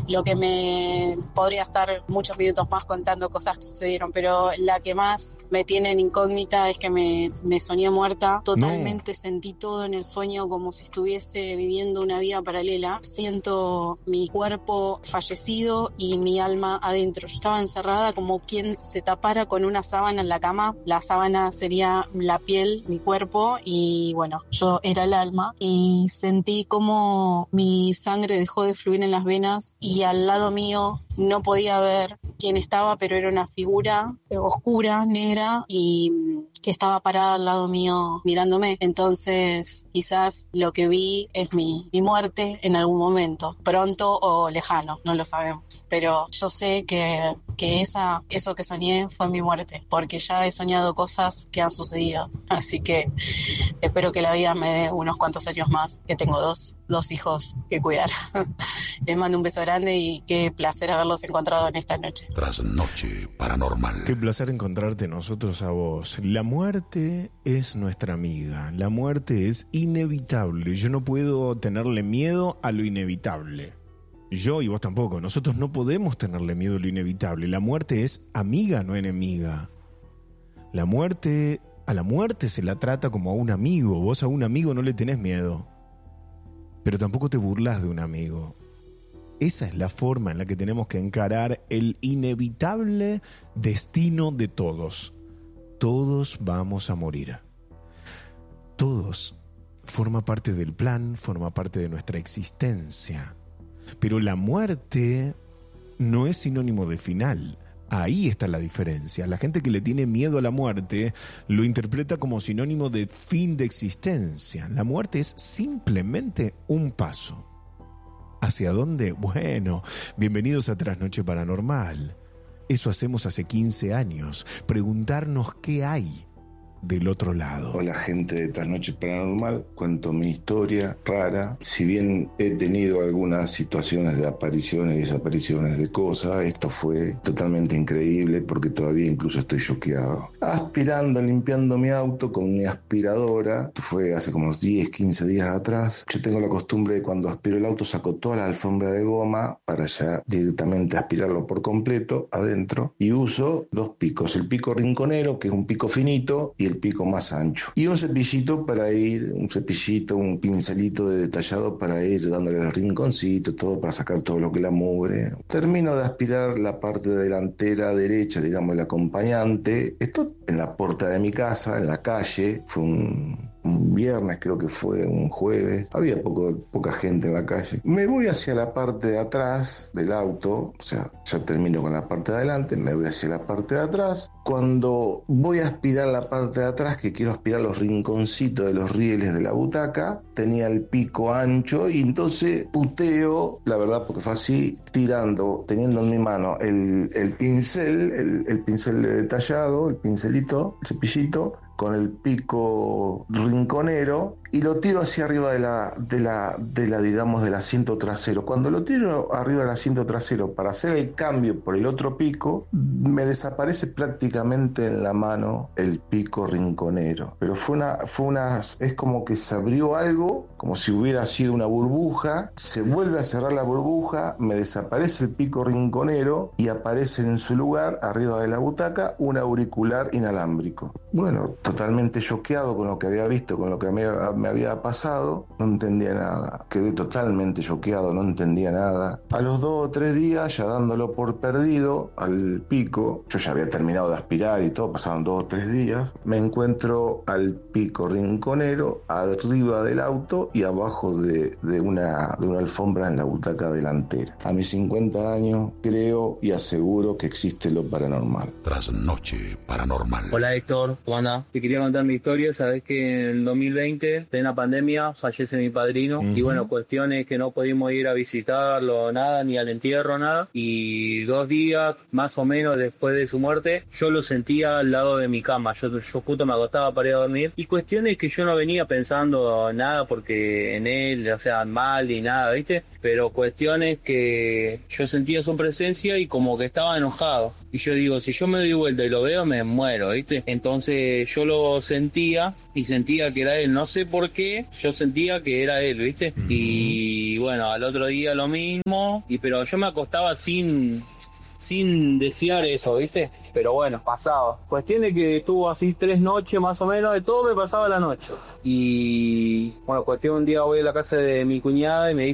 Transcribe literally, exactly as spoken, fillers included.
lo que me podría estar muchos minutos más contando cosas que sucedieron, pero la que más me tiene en incógnita es que me, me soñé muerta. Totalmente no. Sentí todo en el sueño como si estuviese viviendo una vida paralela. Siento mi cuerpo fallecido y mi alma adentro. Yo estaba encerrada como quien se tapara con una sábana en la cama. La sábana sería la piel, mi cuerpo, y bueno, yo era el alma, y sentí como mi sangre dejó de fluir en las venas y al lado mío no podía ver quién estaba, pero era una figura oscura, negra, y que estaba parada al lado mío mirándome. Entonces quizás lo que vi es mi, mi muerte en algún momento, pronto o lejano, no lo sabemos, pero yo sé que, que esa, eso que soñé fue mi muerte, porque ya he soñado cosas que han sucedido, así que espero que la vida me dé unos cuantos años más, que tengo dos, dos hijos que cuidar. Les mando un beso grande y qué placer haberlos encontrado en esta noche. Trasnoche Paranormal. Qué placer encontrarte nosotros a vos. La muerte es nuestra amiga. La muerte es inevitable. Yo no puedo tenerle miedo a lo inevitable. Yo y vos tampoco. Nosotros no podemos tenerle miedo a lo inevitable. La muerte es amiga, no enemiga. La muerte, a la muerte se la trata como a un amigo. Vos a un amigo no le tenés miedo, pero tampoco te burlás de un amigo. Esa es la forma en la que tenemos que encarar el inevitable destino de todos. Todos vamos a morir. Todos. Forma parte del plan, forma parte de nuestra existencia. Pero la muerte no es sinónimo de final. Ahí está la diferencia. La gente que le tiene miedo a la muerte lo interpreta como sinónimo de fin de existencia. La muerte es simplemente un paso. ¿Hacia dónde? Bueno, bienvenidos a Trasnoche Paranormal. Eso hacemos hace quince años, preguntarnos qué hay del otro lado. Hola gente de Trasnoche Paranormal, cuento mi historia rara. Si bien he tenido algunas situaciones de apariciones y desapariciones de cosas, esto fue totalmente increíble porque todavía incluso estoy choqueado. Aspirando, limpiando mi auto con mi aspiradora, esto fue hace como diez, quince días atrás. Yo tengo la costumbre de cuando aspiro el auto saco toda la alfombra de goma para ya directamente aspirarlo por completo adentro, y uso dos picos, el pico rinconero, que es un pico finito, y el pico más ancho, y un cepillito para ir, un cepillito, un pincelito de detallado para ir dándole el rinconcito, todo para sacar todo lo que la mugre. Termino de aspirar la parte delantera derecha, digamos el acompañante, esto en la puerta de mi casa, en la calle. Fue un un viernes, creo que fue un jueves, había poco, poca gente en la calle. Me voy hacia la parte de atrás del auto, o sea, ya termino con la parte de adelante, me voy hacia la parte de atrás. Cuando voy a aspirar la parte de atrás, que quiero aspirar los rinconcitos de los rieles de la butaca, tenía el pico ancho y entonces puteo, la verdad, porque fue así, tirando, teniendo en mi mano el, el pincel, el, el pincel de detallado, el pincelito, el cepillito, con el pico rinconero, y lo tiro hacia arriba de la, de la, de la, digamos, del asiento trasero. Cuando lo tiro arriba del asiento trasero para hacer el cambio por el otro pico, me desaparece prácticamente en la mano el pico rinconero. Pero fue una, fue una, es como que se abrió algo, como si hubiera sido una burbuja, se vuelve a cerrar la burbuja, me desaparece el pico rinconero y aparece en su lugar, arriba de la butaca, un auricular inalámbrico. Bueno, totalmente choqueado con lo que había visto, con lo que me, me había pasado, no entendía nada, quedé totalmente choqueado, no entendía nada. A los dos o tres días, ya dándolo por perdido al pico, yo ya había terminado de aspirar y todo, pasaron dos o tres días, me encuentro al pico rinconero arriba del auto y abajo de, de, una, de una alfombra en la butaca delantera. A mis cincuenta años creo y aseguro que existe lo paranormal. Trasnoche Paranormal. Hola Héctor, ¿cómo andás? Te quería contar mi historia. Sabés que en dos mil veinte, plena pandemia, fallece mi padrino. Uh-huh. Y bueno, cuestiones que no pudimos ir a visitarlo, nada, ni al entierro, nada. Y dos días, más o menos después de su muerte, yo lo sentía al lado de mi cama. Yo, yo justo me acostaba para ir a dormir. Y cuestiones que yo no venía pensando nada porque eh, en él, o sea, mal ni nada, ¿viste? Pero cuestiones que yo sentía su presencia y como que estaba enojado. Y yo digo, si yo me doy vuelta y lo veo, me muero, ¿viste? Entonces yo lo sentía y sentía que era él. No sé por qué, yo sentía que era él, ¿viste? Y bueno, al otro día lo mismo, y pero yo me acostaba sin... sin desear eso, ¿viste? Pero bueno, pasaba. Cuestión de que estuvo así tres noches más o menos, de todo me pasaba la noche. Y bueno, cuestión un día voy a la casa de mi cuñada y me dice